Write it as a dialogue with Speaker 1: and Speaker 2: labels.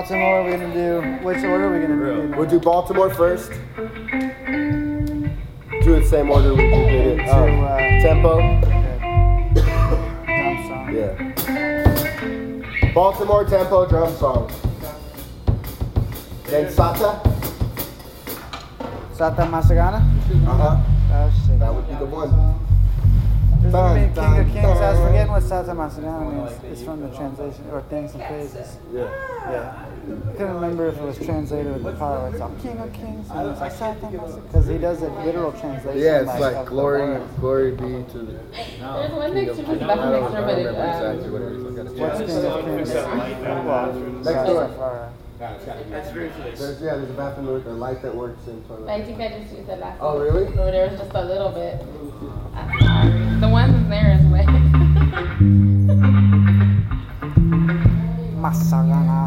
Speaker 1: Baltimore. We're gonna do. Which order are we gonna do?
Speaker 2: We'll do Baltimore first. Do it the same order we did it. Tempo.
Speaker 1: Drum song.
Speaker 2: Yeah. Baltimore tempo drum song. Then Sata.
Speaker 1: Sata Masagana?
Speaker 2: Uh-huh.
Speaker 1: Oh shit.
Speaker 2: That would be the one.
Speaker 1: There's gonna be King of Kings. I was forgetting what Sata Masagana means. It's from the translation, or Things and Praises.
Speaker 2: Yeah.
Speaker 1: Yeah. I couldn't remember if it was translated with the power where it's all King of Kings and it's like Sata Masagana. Because he does a literal translation.
Speaker 2: Yeah, it's like
Speaker 1: of the
Speaker 2: glory
Speaker 1: word.
Speaker 2: be to the
Speaker 3: There's one next to the
Speaker 2: I
Speaker 3: bathroom next door, but it,
Speaker 2: exactly what it is. Look at it.
Speaker 1: What's King of Kings? Well,
Speaker 2: Next door.
Speaker 1: Safara.
Speaker 2: There's a bathroom with a light that works in toilet.
Speaker 3: I think I just used it last
Speaker 2: Oh, really?
Speaker 3: Or there was just a little bit. I'm sorry. The one in there is way.
Speaker 1: Masagana.